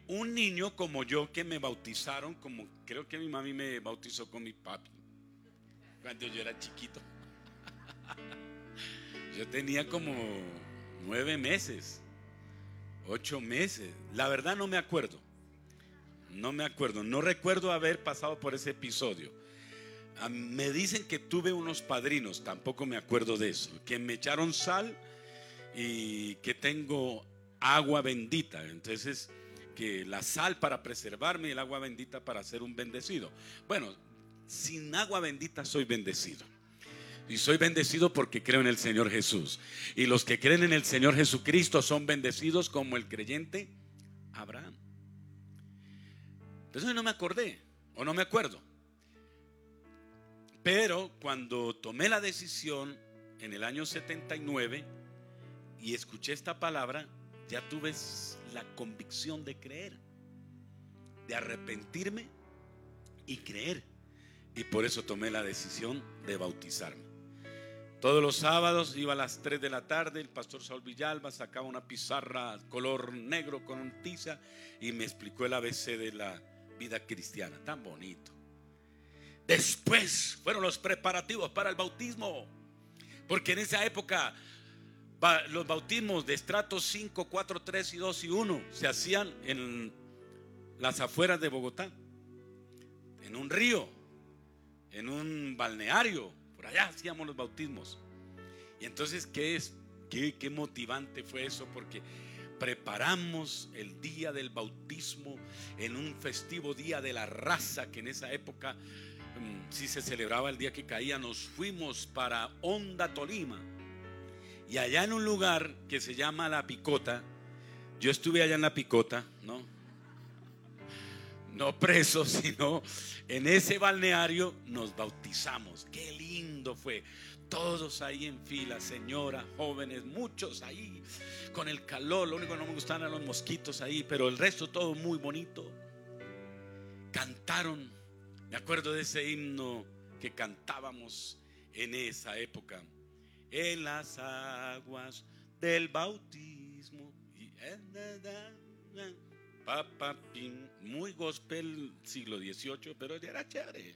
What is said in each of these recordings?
un niño como yo que me bautizaron, como creo que mi mami me bautizó con mi papi cuando yo era chiquito. Yo tenía como 9 meses, 8 meses. La verdad no me acuerdo. No me acuerdo. No recuerdo haber pasado por ese episodio. Me dicen que tuve unos padrinos, tampoco me acuerdo de eso. Que me echaron sal y que tengo agua bendita. Entonces, que la sal para preservarme y el agua bendita para ser un bendecido. Bueno, sin agua bendita soy bendecido. Y soy bendecido porque creo en el Señor Jesús. Y los que creen en el Señor Jesucristo son bendecidos como el creyente Abraham. Entonces no me acordé o no me acuerdo. Pero cuando tomé la decisión en el año 79 y escuché esta palabra, ya tuve la convicción de creer, de arrepentirme y creer. Y por eso tomé la decisión de bautizarme. Todos los sábados iba a las 3 de la tarde, el pastor Saúl Villalba sacaba una pizarra color negro con tiza y me explicó el ABC de la vida cristiana, tan bonito. Después fueron los preparativos para el bautismo, porque en esa época los bautismos de estratos 5, 4, 3 y 2 y 1 se hacían en las afueras de Bogotá, en un río, en un balneario. Por allá hacíamos los bautismos. Y entonces, ¿qué motivante fue eso? Porque preparamos el día del bautismo en un festivo día de la raza, que en esa época sí se celebraba el día que caía. Nos fuimos para Honda, Tolima. Y allá en un lugar que se llama La Picota, yo estuve allá en La Picota, no preso, sino en ese balneario nos bautizamos. Qué lindo fue. Todos ahí en fila, señoras, jóvenes, muchos ahí con el calor. Lo único que no me gustaban eran los mosquitos ahí, pero el resto todo muy bonito. Cantaron, me acuerdo de ese himno que cantábamos en esa época: en las aguas del bautismo. Muy gospel siglo XVIII, pero era chévere.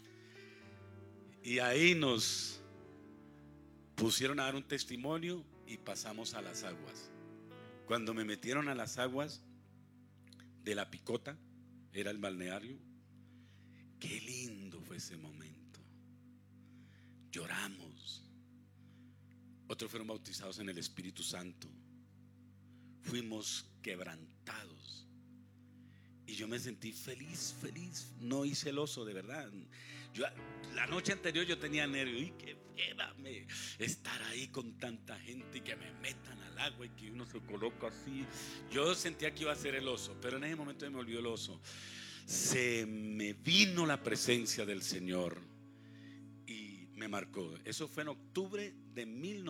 Y ahí nos pusieron a dar un testimonio y pasamos a las aguas. Cuando me metieron a las aguas de La Picota, era el balneario, qué lindo fue ese momento. Lloramos. Otros fueron bautizados en el Espíritu Santo. Fuimos quebrantados. Y yo me sentí feliz, no y celoso, de verdad. La noche anterior yo tenía nervios. Y que quédame estar ahí con tanta gente y que me metan al agua y que uno se coloca así. Yo sentía que iba a ser el oso, pero en ese momento me olvidó el oso. Se me vino la presencia del Señor y me marcó. Eso fue en octubre de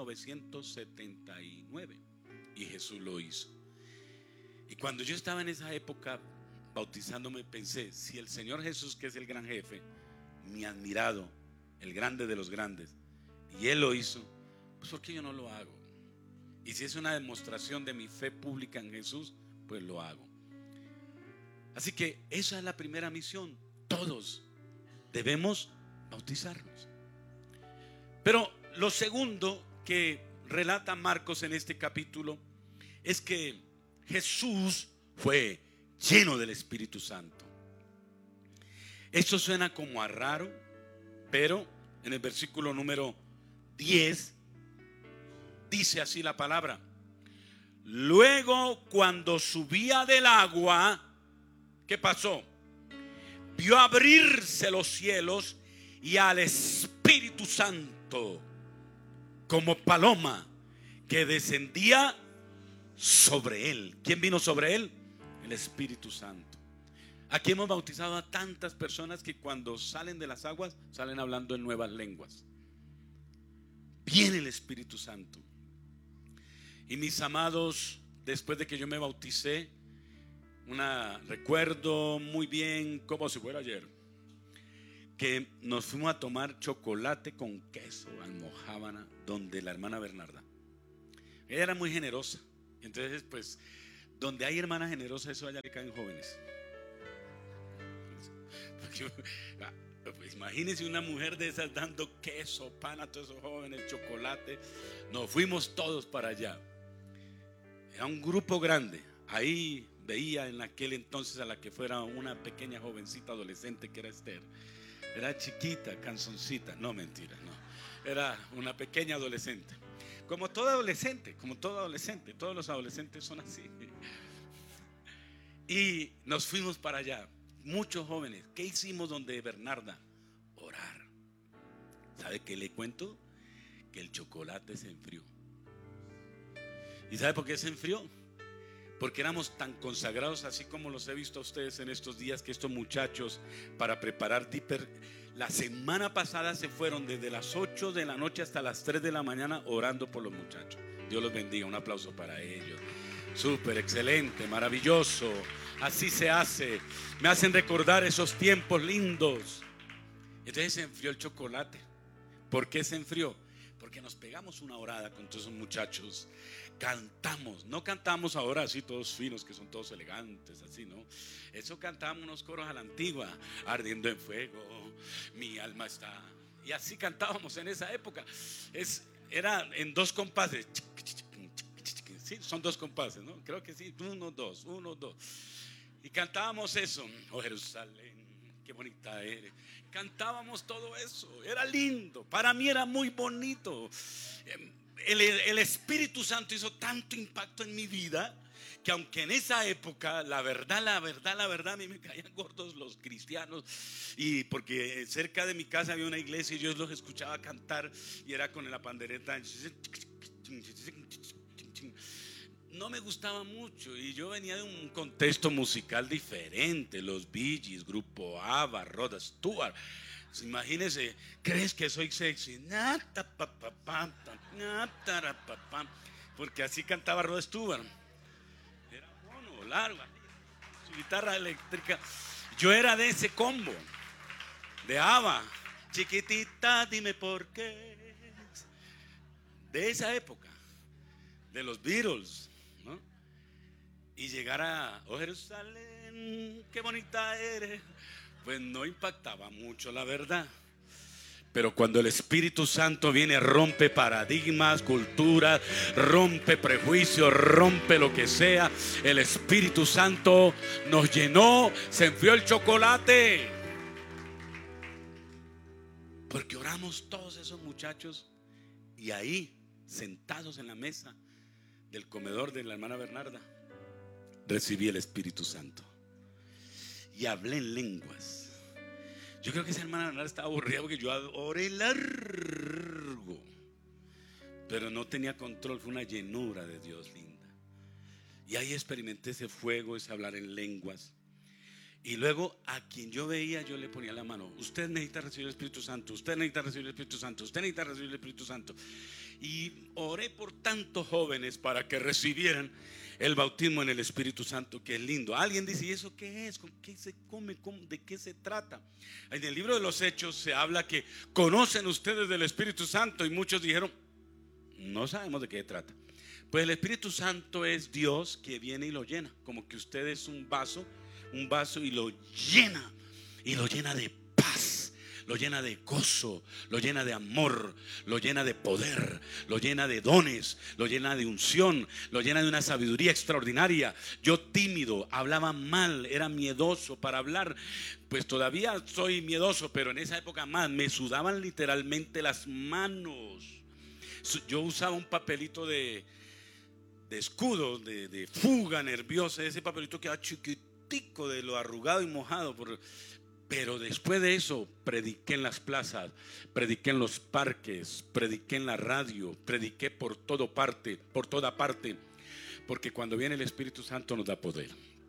1979 y Jesús lo hizo. Y cuando yo estaba en esa época bautizándome, pensé: si el Señor Jesús, que es el gran jefe, mi admirado, el grande de los grandes, y Él lo hizo, pues ¿por qué yo no lo hago? Y si es una demostración de mi fe pública en Jesús, pues lo hago. Así que esa es la primera misión. Todos debemos bautizarnos. Pero lo segundo que relata Marcos en este capítulo es que Jesús fue lleno del Espíritu Santo. Esto suena como a raro, pero en el versículo número 10 dice así la palabra: luego, cuando subía del agua, ¿qué pasó? Vio abrirse los cielos y al Espíritu Santo como paloma que descendía sobre él. ¿Quién vino sobre él? El Espíritu Santo. Aquí hemos bautizado a tantas personas que cuando salen de las aguas salen hablando en nuevas lenguas. Viene el Espíritu Santo. Y mis amados, después de que yo me bauticé, recuerdo muy bien, como si fuera ayer, que nos fuimos a tomar chocolate con queso, almojábana, donde la hermana Bernarda. Ella era muy generosa. Entonces, pues Donde hay hermanas generosas, eso allá le caen jóvenes. Pues imagínense una mujer de esas dando queso, pan a todos esos jóvenes, chocolate. Nos fuimos todos para allá. Era un grupo grande. Ahí veía en aquel entonces a la que fuera una pequeña jovencita adolescente que era Esther. Era chiquita, canzoncita. No, mentira, no. Era una pequeña adolescente. Como todo adolescente, todos los adolescentes son así. Y nos fuimos para allá, muchos jóvenes. ¿Qué hicimos donde Bernarda? Orar. ¿Sabe qué le cuento? Que el chocolate se enfrió. ¿Y sabe por qué se enfrió? Porque éramos tan consagrados, así como los he visto a ustedes en estos días, que estos muchachos, para preparar Dipper, la semana pasada se fueron desde las 8 de la noche hasta las 3 de la mañana orando por los muchachos. Dios los bendiga, un aplauso para ellos. Súper, excelente, maravilloso. Así se hace. Me hacen recordar esos tiempos lindos. Entonces se enfrió el chocolate. ¿Por qué se enfrió? Porque nos pegamos una orada con todos esos muchachos. Cantamos, no cantamos ahora así todos finos, que son todos elegantes, así, ¿no? Eso cantábamos unos coros a la antigua. Ardiendo en fuego, mi alma está. Y así cantábamos en esa época. Era en 2 compases. Sí, son 2 compases, ¿no? Creo que sí, 1, 2, 1, 2. Y cantábamos eso. Oh Jerusalén, qué bonita eres. Cantábamos todo eso, era lindo. Para mí era muy bonito. El Espíritu Santo hizo tanto impacto en mi vida que aunque en esa época la verdad a mí me caían gordos los cristianos, y porque cerca de mi casa había una iglesia y yo los escuchaba cantar y era con la pandereta. No me gustaba mucho, y yo venía de un contexto musical diferente. Los Bee Gees, Grupo ABBA, Rod Stewart. Imagínense, ¿crees que soy sexy? Porque así cantaba Rod Stewart. Era mono, largo, su guitarra eléctrica. Yo era de ese combo, de ABBA. Chiquitita, dime por qué. De esa época, de los Beatles, ¿no? Y llegar a oh Jerusalén, qué bonita eres, pues no impactaba mucho, la verdad. Pero cuando el Espíritu Santo viene, rompe paradigmas, culturas, rompe prejuicios, rompe lo que sea. El Espíritu Santo nos llenó, se enfrió el chocolate. Porque oramos todos esos muchachos, y ahí, sentados en la mesa del comedor de la hermana Bernarda, recibí el Espíritu Santo y hablé en lenguas. Yo creo que esa hermana Bernarda estaba aburrida porque yo oré largo, pero no tenía control. Fue una llenura de Dios linda. Y ahí experimenté ese fuego, ese hablar en lenguas. Y luego a quien yo veía, yo le ponía la mano. Usted necesita recibir el Espíritu Santo, usted necesita recibir el Espíritu Santo, usted necesita recibir el Espíritu Santo. Y oré por tantos jóvenes para que recibieran el bautismo en el Espíritu Santo, que es lindo. Alguien dice, ¿y eso qué es? ¿Con qué se come? ¿De qué se trata? En el libro de los Hechos se habla que conocen ustedes del Espíritu Santo, y muchos dijeron, no sabemos de qué se trata. Pues el Espíritu Santo es Dios que viene y lo llena, como que usted es un vaso y lo llena de paz, lo llena de gozo, lo llena de amor, lo llena de poder, lo llena de dones, lo llena de unción, lo llena de una sabiduría extraordinaria. Yo tímido, hablaba mal, era miedoso para hablar, pues todavía soy miedoso, pero en esa época más, me sudaban literalmente las manos. Yo usaba un papelito de escudo, de fuga nerviosa. Ese papelito quedaba chiquito de lo arrugado y mojado, pero después de eso prediqué en las plazas, prediqué en los parques, prediqué en la radio, prediqué por toda parte, porque cuando viene el Espíritu Santo nos da poder,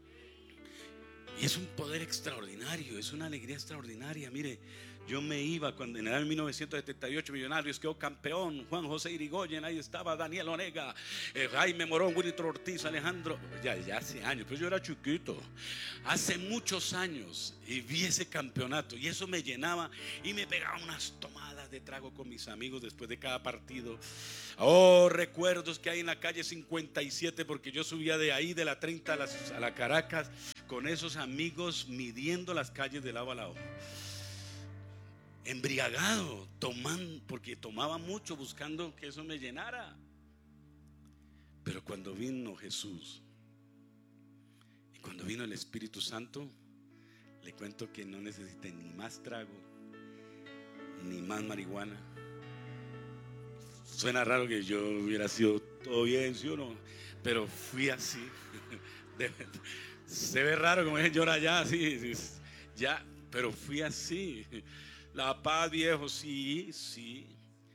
y es un poder extraordinario, es una alegría extraordinaria. Mire, yo me iba cuando en el año 1978 Millonarios quedó campeón, Juan José Irigoyen, ahí estaba Daniel Onega, Jaime Morón, Wilitro Ortiz, Alejandro, ya hace años, pues yo era chiquito, hace muchos años, y vi ese campeonato, y eso me llenaba y me pegaba unas tomadas de trago con mis amigos después de cada partido. Oh, recuerdos que hay en la calle 57, porque yo subía de ahí, de la 30 a la Caracas, con esos amigos midiendo las calles de lado a lado. Embriagado, tomando, porque tomaba mucho buscando que eso me llenara. Pero cuando vino Jesús y cuando vino el Espíritu Santo, le cuento que no necesité ni más trago ni más marihuana. Suena raro que yo hubiera sido todo bien, ¿sí o no? Pero fui así. Se ve raro como dicen llora ya, sí, ya, pero fui así. La paz, viejo, sí, sí.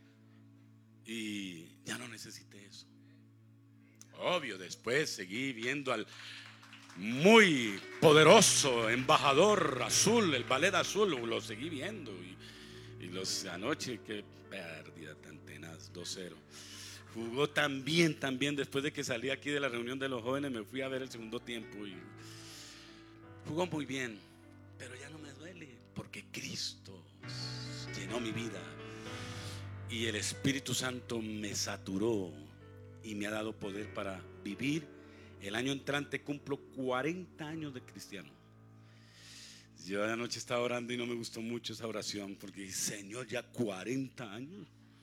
Y ya no necesité eso. Obvio, después seguí viendo al muy poderoso embajador azul, el ballet azul, lo seguí viendo. Y los anoche, qué pérdida tan tenaz, 2-0. Jugó tan bien, después de que salí aquí de la reunión de los jóvenes, me fui a ver el segundo tiempo y jugó muy bien. Pero ya no me duele, porque Cristo llenó mi vida y el Espíritu Santo me saturó y me ha dado poder para vivir. El año entrante cumplo 40 años de cristiano. Yo anoche estaba orando y no me gustó mucho esa oración, porque dije, Señor, ya 40 años.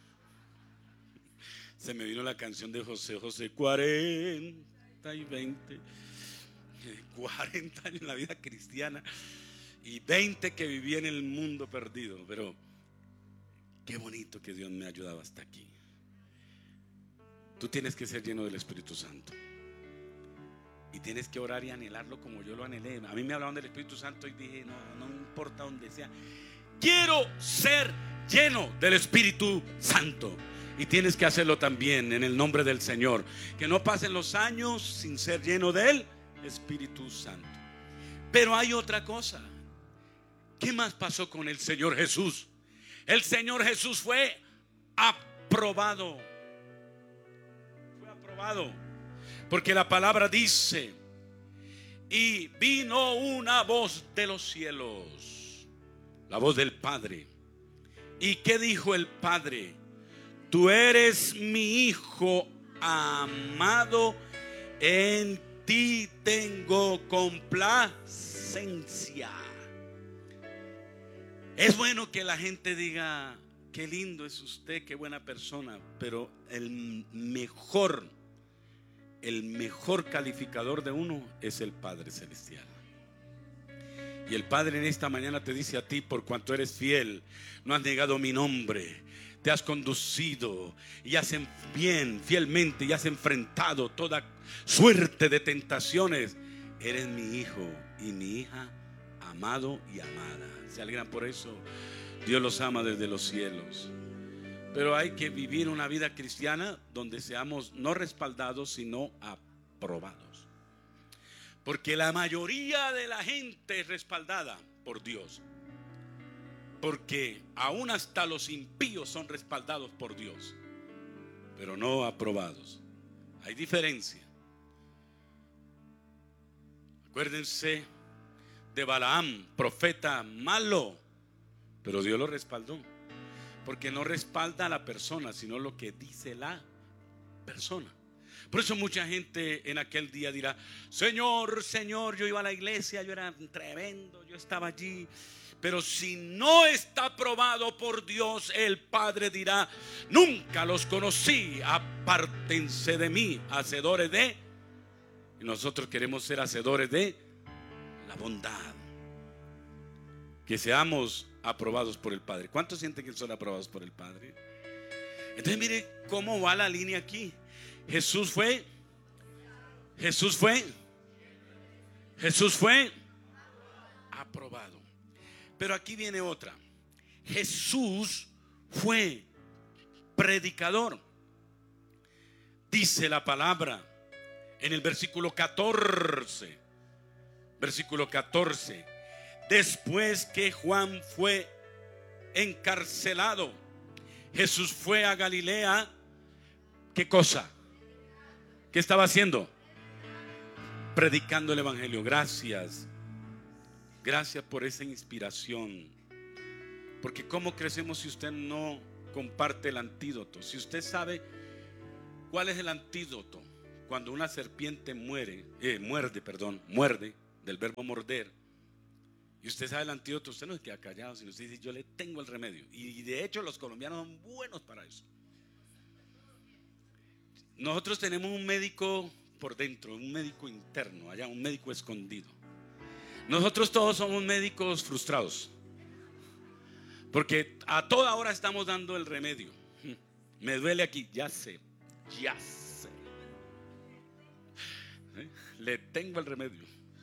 Se me vino la canción de José José, 40 y 20. 40 años en la vida cristiana y 20 que viví en el mundo perdido. Pero qué bonito que Dios me ha ayudado hasta aquí. Tú tienes que ser lleno del Espíritu Santo y tienes que orar y anhelarlo como yo lo anhelé. A mí me hablaban del Espíritu Santo y dije, no importa donde sea, quiero ser lleno del Espíritu Santo. Y tienes que hacerlo también en el nombre del Señor. Que no pasen los años sin ser lleno del Espíritu Santo. Pero hay otra cosa. ¿Qué más pasó con el Señor Jesús? El Señor Jesús fue aprobado. Fue aprobado. Porque la palabra dice: y vino una voz de los cielos, la voz del Padre. ¿Y qué dijo el Padre? Tú eres mi Hijo amado, en ti tengo complacencia. Es bueno que la gente diga, qué lindo es usted, qué buena persona, pero el mejor calificador de uno es el Padre Celestial. Y el Padre en esta mañana te dice a ti: por cuanto eres fiel, no has negado mi nombre, te has conducido y has bien, fielmente, y has enfrentado toda suerte de tentaciones, eres mi hijo y mi hija, amado y amada. ¿Se alegran por eso? Dios los ama desde los cielos. Pero hay que vivir una vida cristiana donde seamos no respaldados, sino aprobados. Porque la mayoría de la gente es respaldada por Dios. Porque aún hasta los impíos son respaldados por Dios, pero no aprobados. Hay diferencia. Acuérdense de Balaam, profeta malo, pero Dios lo respaldó. Porque no respalda a la persona, sino lo que dice la persona. Por eso mucha gente en aquel día dirá: Señor, Señor, yo iba a la iglesia, yo era tremendo, yo estaba allí. Pero si no está aprobado por Dios, el Padre dirá: nunca los conocí, apártense de mí, hacedores de. Y nosotros queremos ser hacedores de la bondad. Que seamos aprobados por el Padre. ¿Cuántos sienten que son aprobados por el Padre? Entonces mire cómo va la línea aquí. Jesús fue aprobado. Pero aquí viene otra. Jesús fue predicador. Dice la palabra en el versículo 14. Versículo 14. Después que Juan fue encarcelado, Jesús fue a Galilea. ¿Qué cosa? ¿Qué estaba haciendo? Predicando el evangelio. Gracias por esa inspiración, Porque ¿cómo crecemos si usted no comparte el antídoto? Si usted sabe cuál es el antídoto cuando una serpiente muerde, del verbo morder, y usted sabe el antídoto, usted no se queda callado, sino usted dice: yo le tengo el remedio. Y de hecho los colombianos son buenos para eso. Nosotros tenemos un médico por dentro, un médico interno, allá un médico escondido. Nosotros todos somos médicos frustrados, porque a toda hora estamos dando el remedio. Me duele aquí, ya sé. Le tengo el remedio.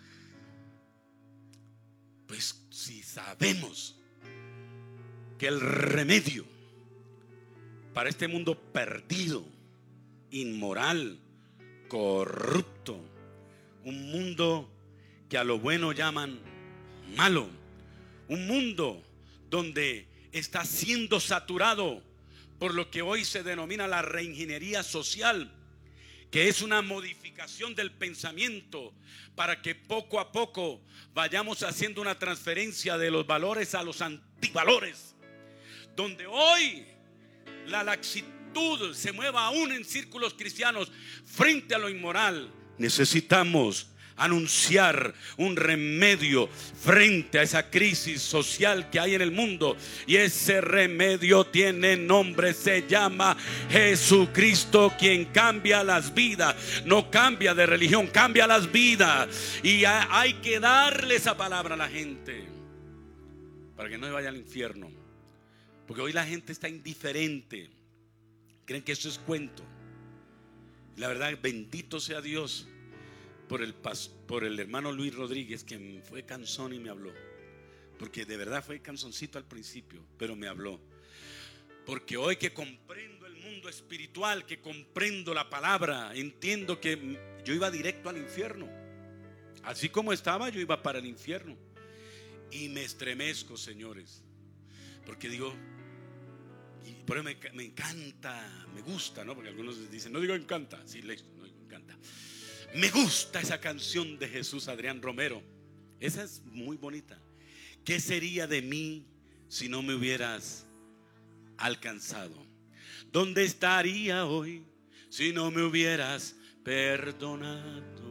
Pues si sabemos que el remedio para este mundo perdido, inmoral, corrupto, un mundo que a lo bueno llaman malo, un mundo donde está siendo saturado por lo que hoy se denomina la reingeniería social, que es una modificación del pensamiento para que poco a poco vayamos haciendo una transferencia de los valores a los antivalores, donde hoy la laxitud se mueva aún en círculos cristianos frente a lo inmoral. Necesitamos anunciar un remedio frente a esa crisis social que hay en el mundo, y ese remedio tiene nombre, se llama Jesucristo, quien cambia las vidas. No cambia de religión, cambia las vidas, y hay que darle esa palabra a la gente para que no se vaya al infierno, porque hoy la gente está indiferente, creen que esto es cuento. La verdad, bendito sea Dios por el hermano Luis Rodríguez, que fue cansón y me habló, porque de verdad fue canzoncito al principio, pero me habló, porque hoy que comprendo el mundo espiritual, que comprendo la palabra, entiendo que yo iba directo al infierno. Así como estaba, yo iba para el infierno, y me estremezco, señores, porque digo, y por eso me encanta, me gusta, ¿no? Porque algunos dicen: no digo encanta, sí, no, me encanta. Me gusta esa canción de Jesús Adrián Romero. Esa es muy bonita. ¿Qué sería de mí si no me hubieras alcanzado? ¿Dónde estaría hoy si no me hubieras perdonado?